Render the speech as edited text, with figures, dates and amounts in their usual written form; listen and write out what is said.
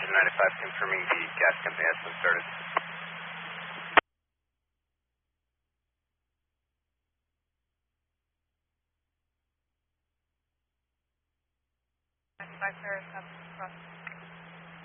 Engine 95 confirming the gas company has been started. 95 Paris, up across.